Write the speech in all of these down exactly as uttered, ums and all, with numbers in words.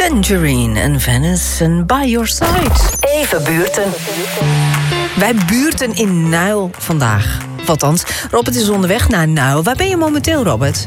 Tangerine en Venice and By Your Side. Even buurten. Wij buurten in Nuil vandaag. Of althans, Robert is onderweg naar Nuil. Waar ben je momenteel, Robert?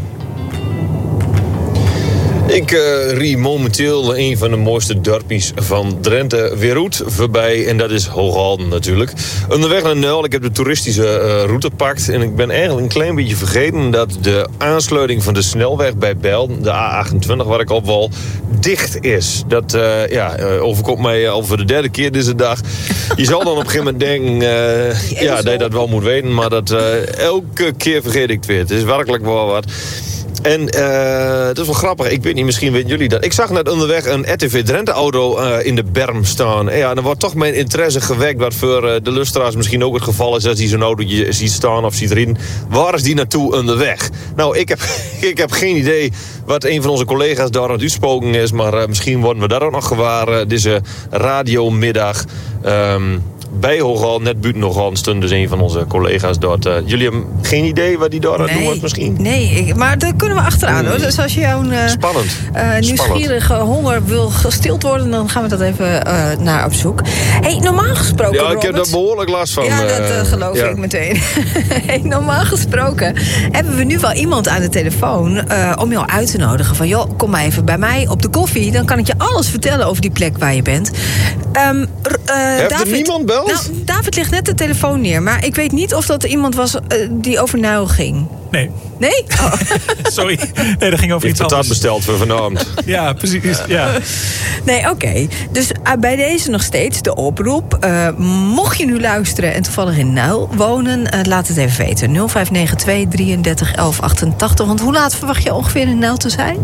Ik uh, rie momenteel een van de mooiste dorpjes van Drenthe weer uit voorbij. En dat is Hooghalden natuurlijk. Onderweg naar Nuil. Ik heb de toeristische uh, route gepakt. En ik ben eigenlijk een klein beetje vergeten dat de aansluiting van de snelweg bij Bijl, de A achtentwintig waar ik op wal, dicht is. Dat uh, ja, uh, overkomt mij al voor de derde keer deze dag. Je zal dan op een gegeven moment denken uh, ja, dat je dat wel moet weten. Maar dat uh, elke keer vergeet ik het weer. Het is werkelijk wel wat. En uh, het is wel grappig, ik weet niet, misschien weten jullie dat. Ik zag net onderweg een R T V Drenthe-auto uh, in de berm staan. En ja, dan wordt toch mijn interesse gewekt, wat voor uh, de luisteraars misschien ook het geval is als die zo'n auto ziet staan of ziet rijden. Waar is die naartoe onderweg? Nou, ik heb, ik heb geen idee wat een van onze collega's daar aan het uitspoken is, maar uh, misschien worden we daar ook nog gewaar uh, deze radiomiddag. Um, Bij Hooghalden, net buiten Hooghalden, stond dus een van onze collega's dort. Uh, jullie hebben geen idee wat die daar aan doen was misschien? Nee, ik, maar daar kunnen we achteraan mm. hoor. Dus als jouw uh, Spannend. Uh, nieuwsgierige Spannend. honger wil gestild worden, dan gaan we dat even uh, naar op zoek. Hey, normaal gesproken, Ja, Robert, ik heb daar behoorlijk last van. Ja, dat uh, geloof ja. ik meteen. Hey, normaal gesproken hebben we nu wel iemand aan de telefoon uh, om jou uit te nodigen. Van joh, kom maar even bij mij op de koffie. Dan kan ik je alles vertellen over die plek waar je bent. Um, uh, Heeft David, er niemand belt? Nou, David ligt net de telefoon neer. Maar ik weet niet of dat er iemand was uh, die over Nuil ging. Nee. Nee? Oh. Sorry. Nee, dat ging over iets anders. Ik heb besteld voor vanavond. Ja, precies. Ja. Nee, oké. Okay. Dus uh, bij deze nog steeds de oproep. Uh, mocht je nu luisteren en toevallig in Nuil wonen, uh, laat het even weten. nul vijf negen twee drieëndertig elf achtentachtig. Want hoe laat verwacht je ongeveer in Nuil te zijn?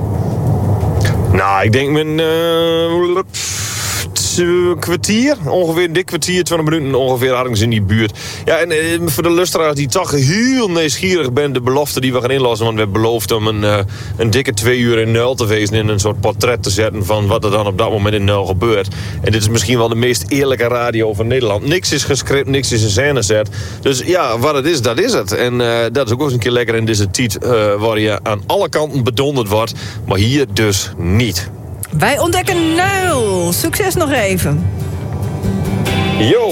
Nou, ik denk mijn... Uh, Een kwartier, ongeveer een dik kwartier, twintig minuten ongeveer ergens in die buurt. Ja, en eh, voor de luisteraars die toch heel nieuwsgierig ben, de belofte die we gaan inlossen, want we hebben beloofd om een, uh, een dikke twee uur in Nuil te wezen en een soort portret te zetten van wat er dan op dat moment in Nuil gebeurt. En dit is misschien wel de meest eerlijke radio van Nederland. Niks is gescript, niks is in scène gezet. Dus ja, wat het is, dat is het. En uh, dat is ook eens een keer lekker in deze tijd uh, waar je aan alle kanten bedonderd wordt, maar hier dus niet. Wij ontdekken Nuil. Succes nog even. Yo.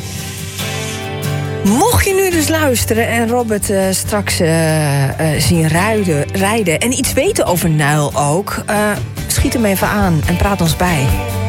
Mocht je nu dus luisteren en Robert uh, straks uh, uh, zien rijden, rijden... en iets weten over Nuil ook, uh, schiet hem even aan en praat ons bij.